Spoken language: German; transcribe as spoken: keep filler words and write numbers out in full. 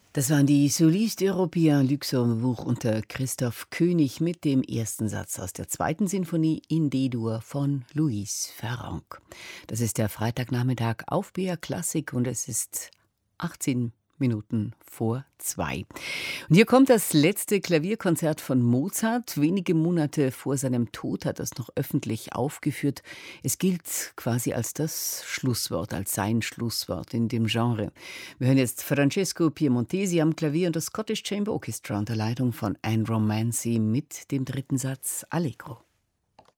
Das waren die Solistes Européens Luxembourg unter Christoph König mit dem ersten Satz aus der zweiten Sinfonie in D-Dur von Louis Farrenc. Das ist der Freitagnachmittag auf B R Klassik und es ist achtzehn Minuten vor zwei. Und hier kommt das letzte Klavierkonzert von Mozart. Wenige Monate vor seinem Tod hat er es noch öffentlich aufgeführt. Es gilt quasi als das Schlusswort, als sein Schlusswort in dem Genre. Wir hören jetzt Francesco Piemontesi am Klavier und das Scottish Chamber Orchestra unter Leitung von Anne Romanzi mit dem dritten Satz Allegro.